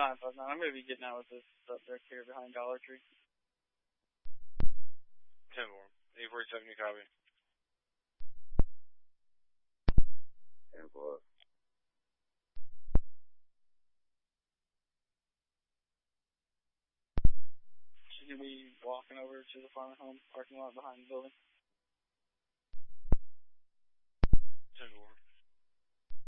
959. I'm going to be getting out with this subject here behind Dollar Tree. 10 more. 847, you copy. 10 4. She's going to be walking over to the farm home parking lot behind the building. 10 4.